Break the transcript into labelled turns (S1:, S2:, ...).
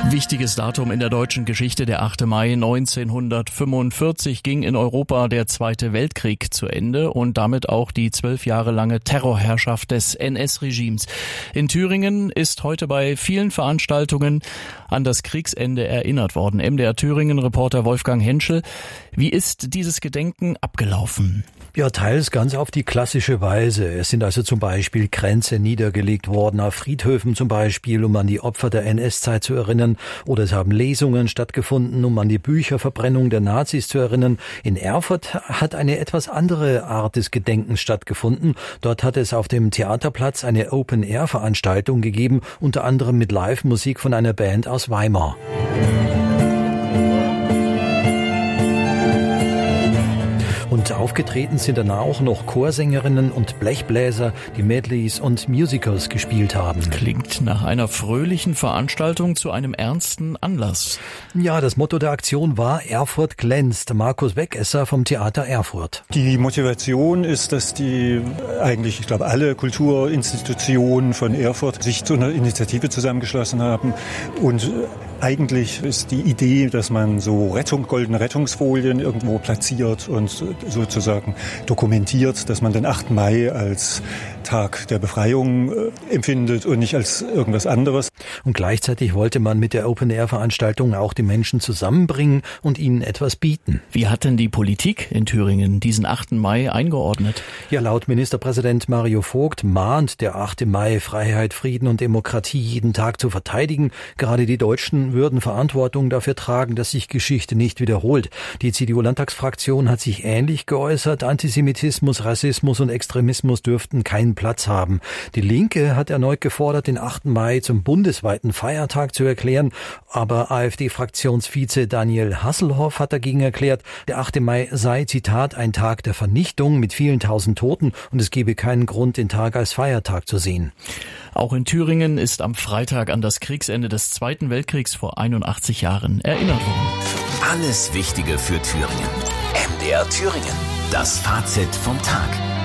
S1: Wichtiges Datum in der deutschen Geschichte, der 8. Mai 1945 ging in Europa der Zweite Weltkrieg zu Ende und damit auch die 12 Jahre lange Terrorherrschaft des NS-Regimes. In Thüringen ist heute bei vielen Veranstaltungen an das Kriegsende erinnert worden. MDR Thüringen-Reporter Wolfgang Henschel, wie ist dieses Gedenken abgelaufen?
S2: Ja, teils ganz auf die klassische Weise. Es sind also zum Beispiel Kränze niedergelegt worden, auf Friedhöfen zum Beispiel, um an die Opfer der NS-Zeit zu erinnern. Oder es haben Lesungen stattgefunden, um an die Bücherverbrennung der Nazis zu erinnern. In Erfurt hat eine etwas andere Art des Gedenkens stattgefunden. Dort hat es auf dem Theaterplatz eine Open-Air-Veranstaltung gegeben, unter anderem mit Live-Musik von einer Band aus Weimar. Und aufgetreten sind danach auch noch Chorsängerinnen und Blechbläser, die Medleys und Musicals gespielt haben.
S1: Klingt nach einer fröhlichen Veranstaltung zu einem ernsten Anlass.
S2: Ja, das Motto der Aktion war Erfurt glänzt. Markus Wegesser vom Theater Erfurt.
S3: Die Motivation ist, dass ich glaube, alle Kulturinstitutionen von Erfurt sich zu einer Initiative zusammengeschlossen haben. Und eigentlich ist die Idee, dass man so goldene Rettungsfolien irgendwo platziert und sozusagen dokumentiert, dass man den 8. Mai als Tag der Befreiung empfindet und nicht als irgendwas anderes.
S2: Und gleichzeitig wollte man mit der Open-Air-Veranstaltung auch die Menschen zusammenbringen und ihnen etwas bieten.
S1: Wie hat denn die Politik in Thüringen diesen 8. Mai eingeordnet?
S2: Ja, laut Ministerpräsident Mario Vogt mahnt der 8. Mai Freiheit, Frieden und Demokratie jeden Tag zu verteidigen. Gerade die Deutschen würden Verantwortung dafür tragen, dass sich Geschichte nicht wiederholt. Die CDU-Landtagsfraktion hat sich ähnlich geäußert. Antisemitismus, Rassismus und Extremismus dürften keinen Platz haben. Die Linke hat erneut gefordert, den 8. Mai zum bundesweiten Feiertag zu erklären. Aber AfD-Fraktionsvize Daniel Hasselhoff hat dagegen erklärt, der 8. Mai sei, Zitat, ein Tag der Vernichtung mit vielen tausend Toten und es gebe keinen Grund, den Tag als Feiertag zu sehen.
S1: Auch in Thüringen ist am Freitag an das Kriegsende des Zweiten Weltkriegs vor 81 Jahren erinnert worden.
S4: Alles Wichtige für Thüringen. MDR Thüringen. Das Fazit vom Tag.